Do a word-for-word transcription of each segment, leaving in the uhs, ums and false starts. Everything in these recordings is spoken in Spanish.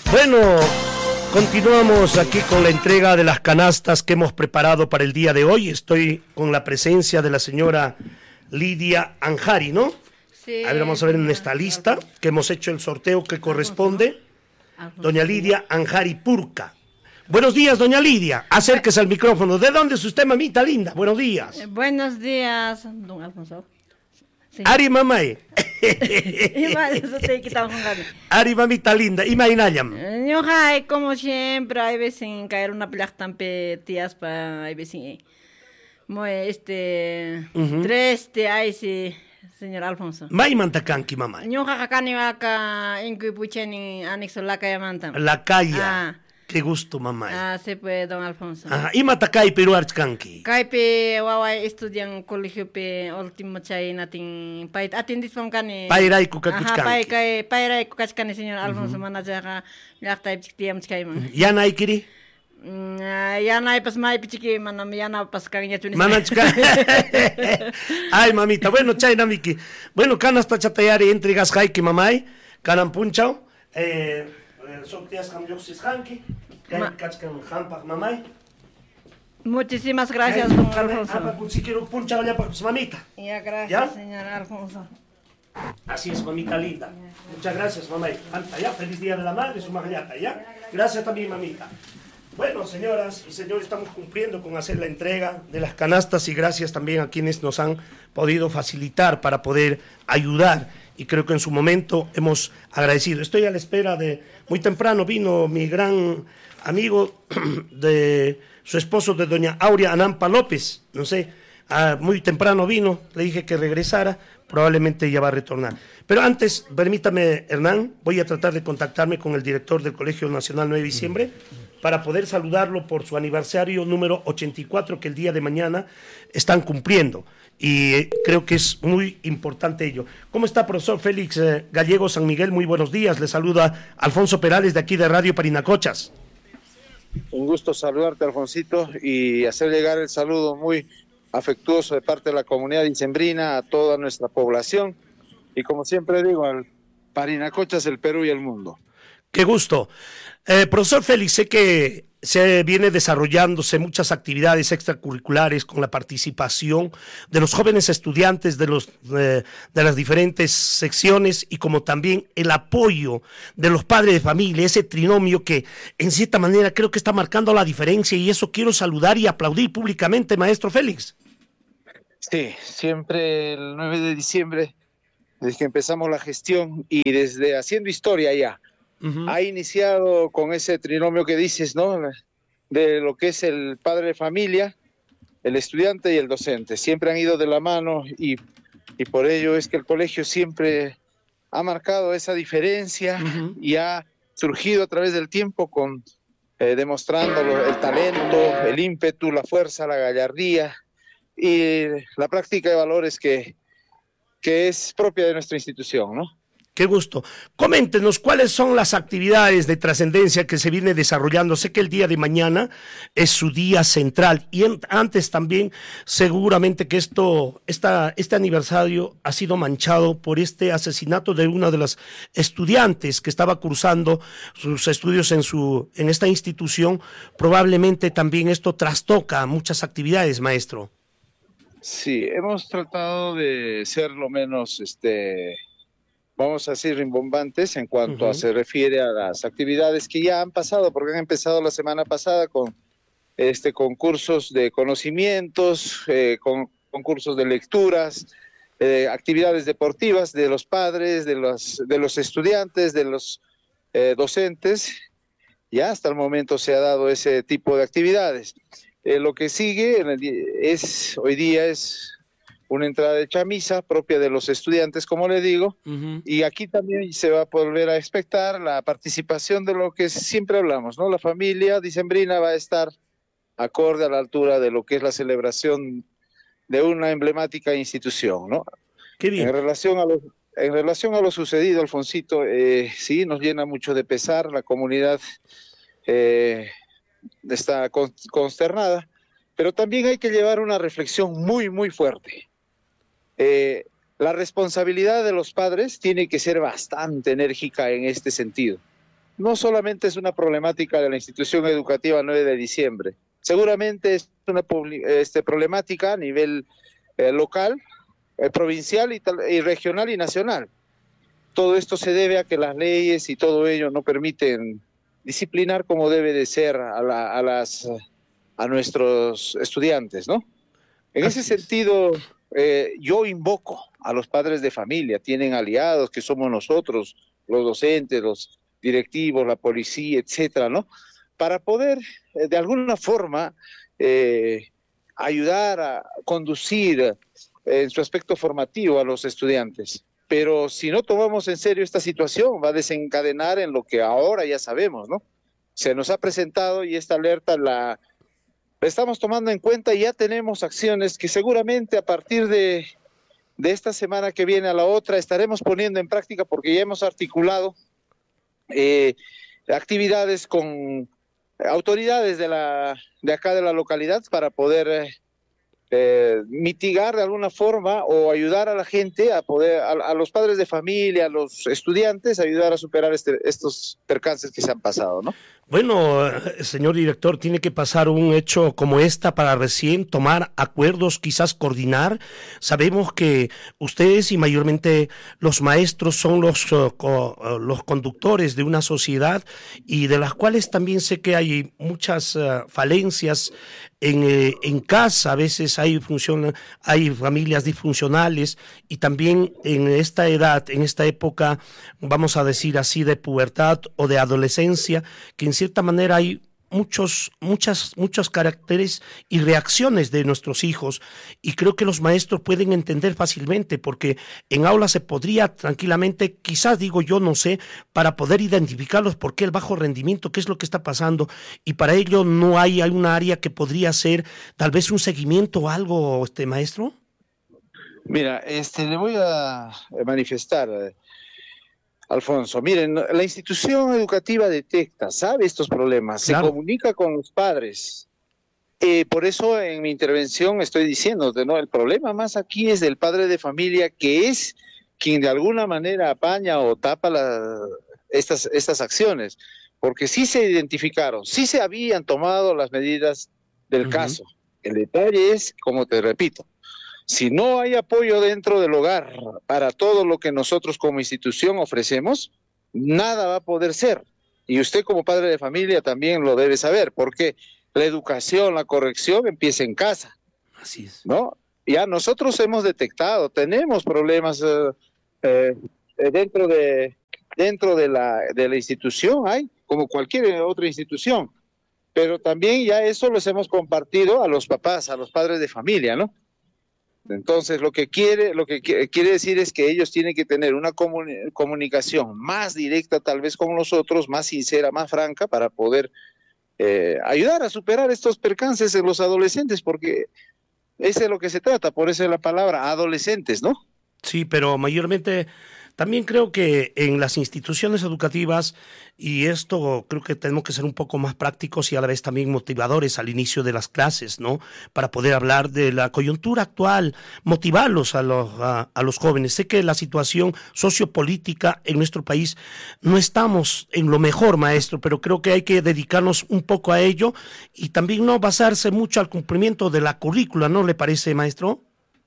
Bueno, continuamos aquí con la entrega de las canastas que hemos preparado para el día de hoy. Estoy con la presencia de la señora Lidia Anjari, ¿no? Sí. A ver, vamos a ver en esta lista que hemos hecho el sorteo que corresponde. Doña Lidia Anjari Purca. Buenos días, doña Lidia. Acérquese al micrófono. ¿De dónde es usted, mamita linda? Buenos días. Eh, buenos días, don Alfonso. Sí. Ari mamay. Ari mamita linda. Imaginayam. Yo hay como siempre, hay veces en caer una playa tan tías para hay veces muy este uh-huh. tres te hay sí, señor Alfonso. May mantacanqui mamay. Yo acá ni acá en Cuipucheni anexo la calle manta. La calle. Ah. Qué gusto, mamá. Ah, se puede, don Alfonso. Ajá. ¿Y mata caipe ruarchkanki? Caipe, wawa, estudian colegio pe último chay natin pait atendis pamkane. Pairai kukakuchkanki. Ajá, pai kai pairai kukakuchkane, señor Alfonso, manajaga yakta ipchiktiam chkaiman. ¿Ya no hay kiri? Ya no hay pas mai pichiki manam ya no pas kanya tunis. Manachka. Ay, mamita, bueno, chay namiki. Bueno, canasta chatayari entregas haiki mamay, kanan punchao. Eh Muchísimas gracias, don Alfonso. Mamita. Ya, gracias, ¿ya? Señor Alfonso. Así es, mamita linda. Muchas gracias, mamá. Ya, feliz día de la madre, su magallata, ¿ya? Gracias también, mamita. Bueno, señoras y señores, estamos cumpliendo con hacer la entrega de las canastas y gracias también a quienes nos han podido facilitar para poder ayudar. Y creo que en su momento hemos agradecido. Estoy a la espera de... Muy temprano vino mi gran amigo de su esposo, de doña Aurea Anampa López. No sé, ah, muy temprano vino, le dije que regresara, probablemente ya va a retornar. Pero antes, permítame, Hernán, voy a tratar de contactarme con el director del Colegio Nacional nueve de diciembre para poder saludarlo por su aniversario número ochenta y cuatro que el día de mañana están cumpliendo. Y creo que es muy importante ello. ¿Cómo está, profesor Félix eh, Gallego San Miguel? Muy buenos días. Le saluda Alfonso Perales de aquí de Radio Parinacochas. Un gusto saludarte, Alfonsito, y hacer llegar el saludo muy afectuoso de parte de la comunidad dicembrina a toda nuestra población. Y como siempre digo, al Parinacochas, el Perú y el mundo. Qué gusto. Eh, profesor Félix, sé que se viene desarrollándose muchas actividades extracurriculares con la participación de los jóvenes estudiantes de, los, eh, de las diferentes secciones y como también el apoyo de los padres de familia, ese trinomio que en cierta manera creo que está marcando la diferencia y eso quiero saludar y aplaudir públicamente, maestro Félix. Sí, siempre el nueve de diciembre, desde que empezamos la gestión y desde haciendo historia ya, Uh-huh. ha iniciado con ese trinomio que dices, ¿no? De lo que es el padre de familia, el estudiante y el docente. Siempre han ido de la mano y, y por ello es que el colegio siempre ha marcado esa diferencia uh-huh. y ha surgido a través del tiempo con eh, demostrando el talento, el ímpetu, la fuerza, la gallardía y la práctica de valores que, que es propia de nuestra institución, ¿no? Qué gusto. Coméntenos cuáles son las actividades de trascendencia que se viene desarrollando. Sé que el día de mañana es su día central y en, antes también seguramente que esto, esta, este aniversario ha sido manchado por este asesinato de una de las estudiantes que estaba cursando sus estudios en, su, en esta institución. Probablemente también esto trastoca muchas actividades, maestro. Sí, hemos tratado de ser lo menos... este vamos a decir, rimbombantes en cuanto uh-huh. a se refiere a las actividades que ya han pasado, porque han empezado la semana pasada con este concursos de conocimientos, eh, con concursos de lecturas, eh, actividades deportivas de los padres, de los, de los estudiantes, de los eh, docentes. Ya hasta el momento se ha dado ese tipo de actividades. Eh, lo que sigue en el, es hoy día es una entrada de chamisa propia de los estudiantes, como le digo, uh-huh. y aquí también se va a volver a expectar la participación de lo que siempre hablamos, ¿no? La familia dicembrina va a estar acorde a la altura de lo que es la celebración de una emblemática institución, ¿no? Qué bien. En relación a lo, en relación a lo sucedido, Alfonsito, eh, sí, nos llena mucho de pesar, la comunidad eh, está consternada, pero también hay que llevar una reflexión muy, muy fuerte. Eh, la responsabilidad de los padres tiene que ser bastante enérgica en este sentido. no solamente es una problemática de la institución educativa nueve de diciembre, seguramente es una este, problemática a nivel eh, local, eh, provincial y, tal, y regional y nacional. Todo esto se debe a que las leyes y todo ello no permiten disciplinar como debe de ser a, la, a, las, a nuestros estudiantes, ¿no? En Así ese es. sentido, eh, yo invoco a los padres de familia, tienen aliados que somos nosotros, los docentes, los directivos, la policía, etcétera, ¿no? Para poder, eh, de alguna forma, eh, ayudar a conducir eh, en su aspecto formativo a los estudiantes. Pero si no tomamos en serio esta situación, va a desencadenar en lo que ahora ya sabemos, ¿no? Se nos ha presentado y esta alerta la, la estamos tomando en cuenta y ya tenemos acciones que seguramente a partir de, de esta semana que viene a la otra estaremos poniendo en práctica porque ya hemos articulado eh, actividades con autoridades de, la, de acá de la localidad para poder... Eh, Eh, mitigar de alguna forma o ayudar a la gente a poder, a, a los padres de familia, a los estudiantes, ayudar a superar este, estos percances que se han pasado, ¿no? Bueno, señor director, tiene que pasar un hecho como esta para recién tomar acuerdos, quizás coordinar. Sabemos que ustedes y mayormente los maestros son los, uh, co, uh, los conductores de una sociedad y de las cuales también sé que hay muchas uh, falencias en, eh, en casa. A veces hay, función, hay familias disfuncionales y también en esta edad, en esta época, vamos a decir así, de pubertad o de adolescencia, que en cierta manera hay muchos, muchas, muchos caracteres y reacciones de nuestros hijos y creo que los maestros pueden entender fácilmente porque en aula se podría tranquilamente, quizás digo yo, no sé, para poder identificarlos por qué el bajo rendimiento, qué es lo que está pasando y para ello no hay, hay una área que podría ser tal vez un seguimiento o algo, este maestro. Mira, este, le voy a manifestar... Alfonso, miren, la institución educativa detecta, sabe estos problemas, claro. Se comunica con los padres. Eh, por eso en mi intervención estoy diciendo, ¿no? El problema más aquí es del padre de familia, que es quien de alguna manera apaña o tapa la, estas, estas acciones, porque sí se identificaron, sí se habían tomado las medidas del uh-huh. caso. El detalle es, como te repito, si no hay apoyo dentro del hogar para todo lo que nosotros como institución ofrecemos, nada va a poder ser. Y usted como padre de familia también lo debe saber, porque la educación, la corrección empieza en casa. Así es. ¿No? Ya nosotros hemos detectado, tenemos problemas eh, eh, dentro de dentro de la, de la institución, hay, como cualquier otra institución. Pero también ya eso los hemos compartido a los papás, a los padres de familia, ¿no? Entonces, lo que quiere, lo que quiere decir es que ellos tienen que tener una comuni- comunicación más directa, tal vez con nosotros, más sincera, más franca, para poder eh, ayudar a superar estos percances en los adolescentes, porque eso es lo que se trata, por eso es la palabra adolescentes, ¿no? Sí, pero mayormente también creo que en las instituciones educativas, y esto creo que tenemos que ser un poco más prácticos y a la vez también motivadores al inicio de las clases, ¿no? Para poder hablar de la coyuntura actual, motivarlos a los, a, a los jóvenes. Sé que la situación sociopolítica en nuestro país no estamos en lo mejor, maestro, pero creo que hay que dedicarnos un poco a ello y también no basarse mucho al cumplimiento de la currícula, ¿no le parece, maestro?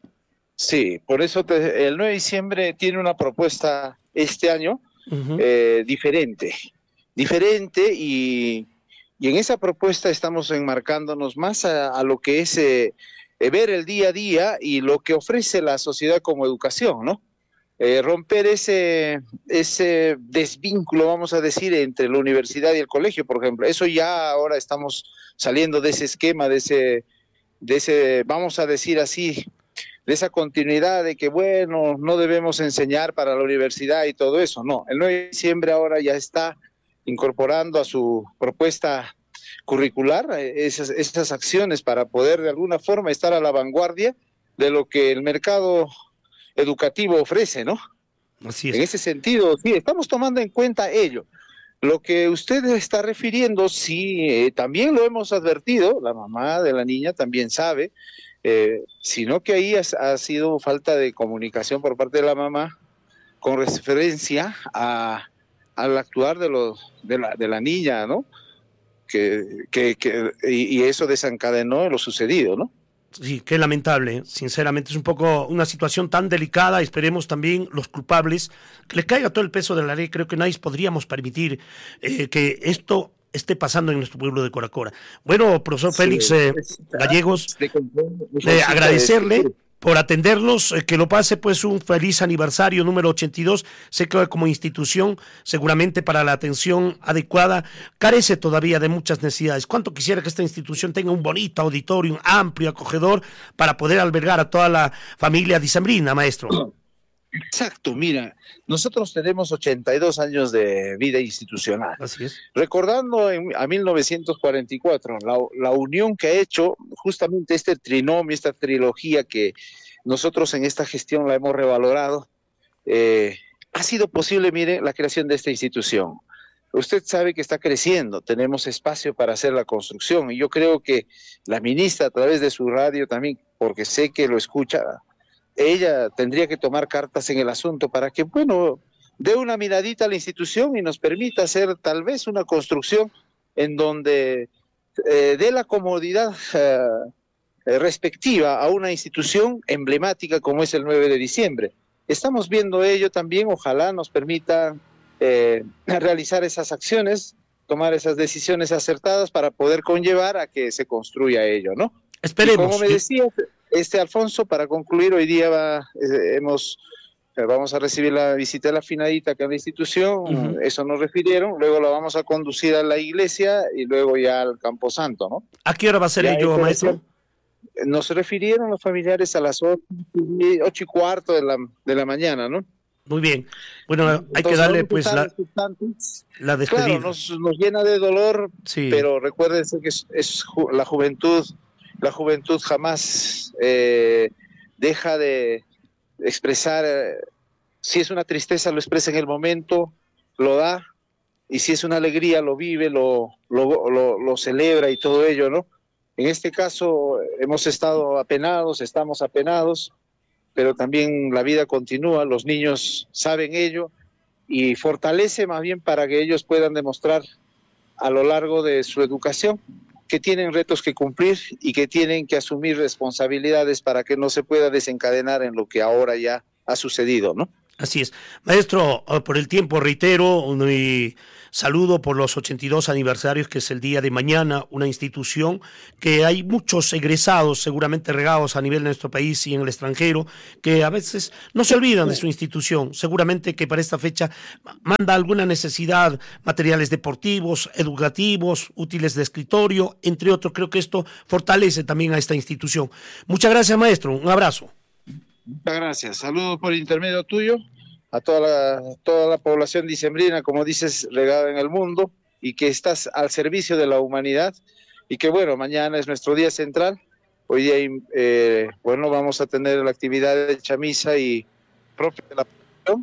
Sí, por eso te, el nueve de diciembre tiene una propuesta este año uh-huh. eh, diferente, diferente y, y en esa propuesta estamos enmarcándonos más a, a lo que es eh, ver el día a día y lo que ofrece la sociedad como educación, ¿no? Eh, romper ese, ese desvínculo, vamos a decir, entre la universidad y el colegio, por ejemplo. Eso ya ahora estamos saliendo de ese esquema, de ese, de ese, vamos a decir así, de esa continuidad de que, bueno, no debemos enseñar para la universidad y todo eso. No, el nueve de diciembre ahora ya está incorporando a su propuesta curricular esas, esas acciones para poder de alguna forma estar a la vanguardia de lo que el mercado educativo ofrece, ¿no? Así es. En ese sentido, sí, estamos tomando en cuenta ello. Lo que usted está refiriendo, sí, eh, también lo hemos advertido, la mamá de la niña también sabe, Eh, sino que ahí ha, ha sido falta de comunicación por parte de la mamá con referencia a, al actuar de, los, de, la, de la niña, ¿no? Que, que, que, y, y eso desencadenó lo sucedido, ¿no? Sí, qué lamentable, sinceramente es un poco una situación tan delicada. Esperemos también los culpables que le caiga todo el peso de la ley. Creo que nadie podríamos permitir eh, que esto esté pasando en nuestro pueblo de Coracora. Bueno, profesor sí, Félix eh, Gallegos, eh, agradecerle por atenderlos, eh, que lo pase pues un feliz aniversario número ochenta y dos. Sé que como institución, seguramente para la atención adecuada, carece todavía de muchas necesidades. ¿Cuánto quisiera que esta institución tenga un bonito auditorio, amplio, acogedor, para poder albergar a toda la familia dicembrina, maestro? Exacto, mira, nosotros tenemos ochenta y dos años de vida institucional. Así es. Recordando en, a mil novecientos cuarenta y cuatro, la, la unión que ha hecho justamente este trinomio, esta trilogía que nosotros en esta gestión la hemos revalorado, eh, ha sido posible, mire, la creación de esta institución. Usted sabe que está creciendo, tenemos espacio para hacer la construcción, y yo creo que la ministra, a través de su radio también, porque sé que lo escucha, ella tendría que tomar cartas en el asunto para que, bueno, dé una miradita a la institución y nos permita hacer tal vez una construcción en donde eh, dé la comodidad eh, respectiva a una institución emblemática como es el nueve de diciembre. Estamos viendo ello también, ojalá nos permita eh, realizar esas acciones, tomar esas decisiones acertadas para poder conllevar a que se construya ello, ¿no? Esperemos. Y como me decía este Alfonso, para concluir, hoy día va, eh, hemos, eh, vamos a recibir la visita de la finadita acá en la institución, uh-huh. Eso nos refirieron, luego la vamos a conducir a la iglesia y luego ya al Camposanto, ¿no? ¿A qué hora va a ser ello, maestro? Nos refirieron los familiares a las ocho, ocho y cuarto de la, de la mañana, ¿no? Muy bien. Bueno, Entonces, hay que darle pues la, la despedida. Claro, nos, nos llena de dolor, sí. Pero recuérdense que es, es ju- la juventud, la juventud jamás eh, deja de expresar, eh, si es una tristeza lo expresa en el momento, lo da, y si es una alegría lo vive, lo, lo, lo, lo celebra y todo ello, ¿no? En este caso hemos estado apenados, estamos apenados, pero también la vida continúa, los niños saben ello y fortalece más bien para que ellos puedan demostrar a lo largo de su educación que tienen retos que cumplir y que tienen que asumir responsabilidades para que no se pueda desencadenar en lo que ahora ya ha sucedido, ¿no? Así es. Maestro, por el tiempo reitero mi saludo por los ochenta y dos aniversarios, que es el día de mañana, una institución que hay muchos egresados seguramente regados a nivel de nuestro país y en el extranjero, que a veces no se olvidan de su institución. Seguramente que para esta fecha manda alguna necesidad, materiales deportivos, educativos, útiles de escritorio, entre otros. Creo que esto fortalece también a esta institución. Muchas gracias, maestro. Un abrazo. Muchas gracias. Saludos por intermedio tuyo a toda la, toda la población dicembrina, como dices, regada en el mundo, y que estás al servicio de la humanidad, y que bueno, mañana es nuestro día central. Hoy día, eh, bueno, vamos a tener la actividad de chamisa y propia de la población.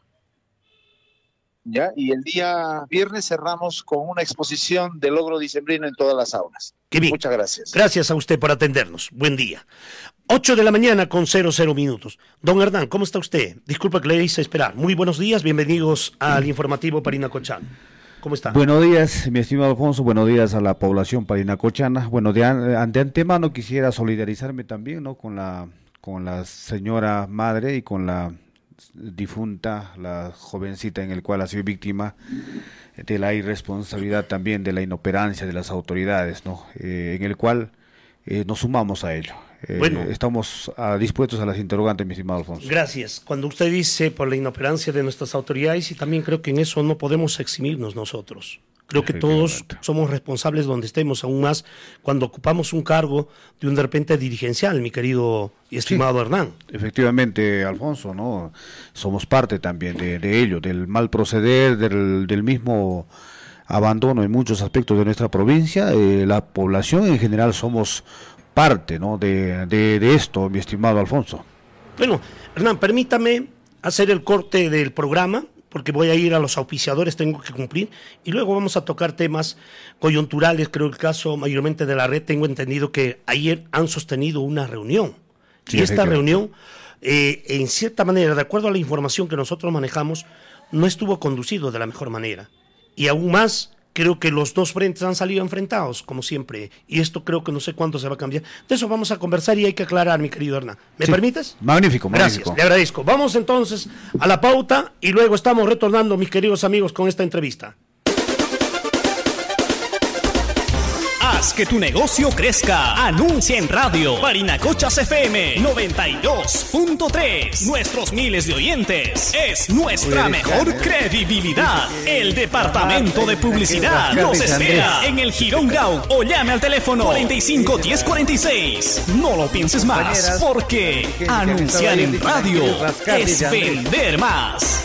¿Ya? Y el día viernes cerramos con una exposición de logro dicembrino en todas las aulas. Qué bien. Muchas gracias. Gracias a usted por atendernos. Buen día. ocho de la mañana con cero cero minutos. Don Hernán, ¿cómo está usted? Disculpa que le hice esperar. Muy buenos días, bienvenidos al informativo Parinacochana. ¿Cómo está? Buenos días, mi estimado Alfonso, buenos días a la población parinacochana. Bueno, de, de antemano quisiera solidarizarme también, ¿no?, con la, con la señora madre y con la difunta, la jovencita en el cual ha sido víctima de la irresponsabilidad también, de la inoperancia de las autoridades, ¿no? Eh, en el cual eh, nos sumamos a ello. Eh, bueno, estamos a, dispuestos a las interrogantes, mi estimado Alfonso. Gracias. Cuando usted dice por la inoperancia de nuestras autoridades, y también creo que en eso no podemos eximirnos nosotros. Creo que todos somos responsables donde estemos, aún más cuando ocupamos un cargo de un de repente dirigencial, mi querido y estimado sí, Hernán. Efectivamente, Alfonso, ¿no? Somos parte también de, de ello, del mal proceder, del, del mismo abandono en muchos aspectos de nuestra provincia. Eh, la población en general somos parte, ¿no?, de, de, de esto, mi estimado Alfonso. Bueno, Hernán, permítame hacer el corte del programa, porque voy a ir a los auspiciadores, tengo que cumplir, y luego vamos a tocar temas coyunturales. Creo el caso mayormente de la red, tengo entendido que ayer han sostenido una reunión, sí, y esta reunión, eh, en cierta manera, de acuerdo a la información que nosotros manejamos, no estuvo conducido de la mejor manera. Y aún más, creo que los dos frentes han salido enfrentados, como siempre. Y esto creo que no sé cuándo se va a cambiar. De eso vamos a conversar y hay que aclarar, mi querido Hernán. ¿Me sí. permites? Magnífico, magnífico. Gracias, le agradezco. Vamos entonces a la pauta y luego estamos retornando, mis queridos amigos, con esta entrevista. Haz que tu negocio crezca. Anuncia en radio. Parinacochas F M noventa y dos punto tres. Nuestros miles de oyentes. Es nuestra mejor credibilidad. El departamento de publicidad nos espera en el Girón Grau o llame al teléfono cuarenta y cinco diez cuarenta y seis. No lo pienses más, porque anunciar en radio es vender más.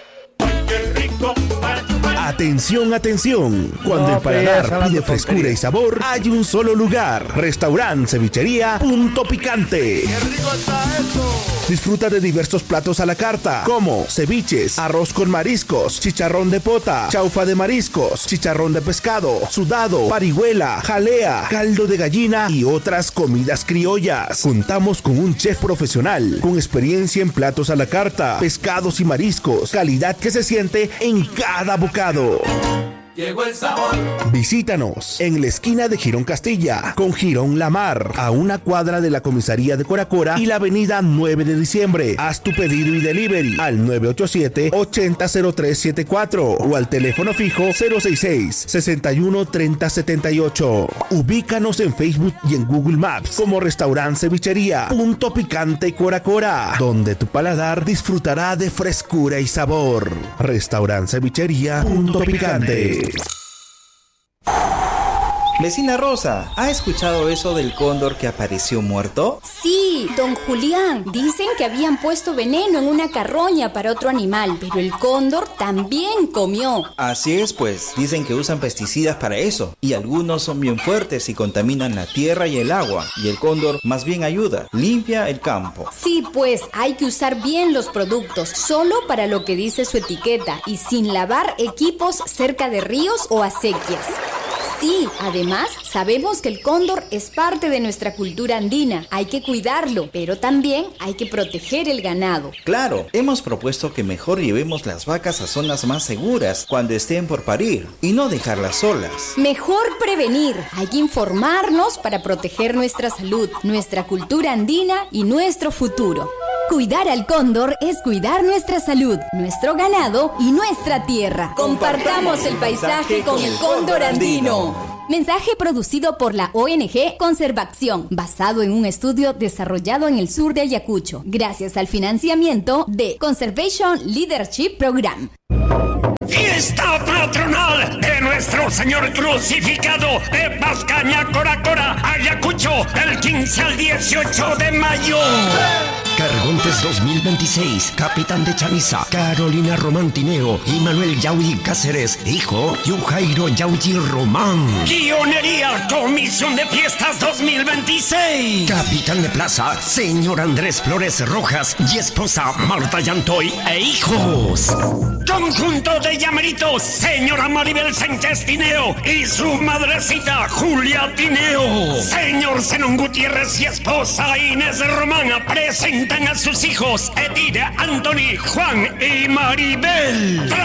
Atención, atención. Cuando no, el paladar pide frescura y sabor, hay un solo lugar. Restaurante Cevichería Punto Picante. ¡Qué rico está esto! Disfruta de diversos platos a la carta, como ceviches, arroz con mariscos, chicharrón de pota, chaufa de mariscos, chicharrón de pescado, sudado, parihuela, jalea, caldo de gallina y otras comidas criollas. Contamos con un chef profesional, con experiencia en platos a la carta, pescados y mariscos, calidad que se siente en cada bocado. Llegó el sabor. Visítanos en la esquina de Girón Castilla con Girón La Mar, a una cuadra de la comisaría de Coracora y la avenida nueve de diciembre. Haz tu pedido y delivery al nueve ocho siete, ochenta cero tres setenta y cuatro o al teléfono fijo cero seis seis, sesenta y uno treinta setenta y ocho. Ubícanos en Facebook y en Google Maps como Restaurante Cevichería Punto Picante Coracora, donde tu paladar disfrutará de frescura y sabor. Restaurante Cevichería Punto Picante. Vecina Rosa, ¿ha escuchado eso del cóndor que apareció muerto? Sí, don Julián. Dicen que habían puesto veneno en una carroña para otro animal, pero el cóndor también comió. Así es, pues. Dicen que usan pesticidas para eso, y algunos son bien fuertes y contaminan la tierra y el agua. Y el cóndor más bien ayuda, limpia el campo. Sí, pues, hay que usar bien los productos, solo para lo que dice su etiqueta, y sin lavar equipos cerca de ríos o acequias. Sí, además, sabemos que el cóndor es parte de nuestra cultura andina. Hay que cuidarlo, pero también hay que proteger el ganado. Claro, hemos propuesto que mejor llevemos las vacas a zonas más seguras cuando estén por parir y no dejarlas solas. Mejor prevenir. Hay que informarnos para proteger nuestra salud, nuestra cultura andina y nuestro futuro. Cuidar al cóndor es cuidar nuestra salud, nuestro ganado y nuestra tierra. Compartamos el paisaje con el cóndor andino. Mensaje producido por la O N G Conservación, basado en un estudio desarrollado en el sur de Ayacucho, gracias al financiamiento de Conservation Leadership Program. Fiesta patronal de nuestro Señor crucificado de Pascaña, Coracora, Ayacucho, del quince al dieciocho de mayo. Cargontes dos mil veintiséis, capitán de Chamisa, Carolina Román Tineo y Manuel Yaui Cáceres, hijo de un Jairo Yaui Román. Guionería, Comisión de Fiestas dos mil veintiséis. Capitán de Plaza, señor Andrés Flores Rojas y esposa Marta Yantoy e hijos. Conjunto de llameritos, señora Maribel Sánchez Tineo y su madrecita Julia Tineo. Señor Zenón Gutiérrez y esposa Inés Román presentan a sus hijos Edith, Anthony, Juan y Maribel.